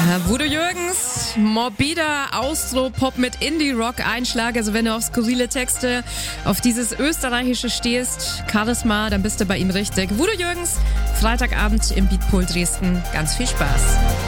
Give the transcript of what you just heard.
Udo Jürgens, morbider Austro-Pop mit Indie-Rock-Einschlag. Also wenn du auf skurrile Texte, auf dieses Österreichische stehst, Charisma, dann bist du bei ihm richtig. Udo Jürgens, Freitagabend im Beatpool Dresden. Ganz viel Spaß.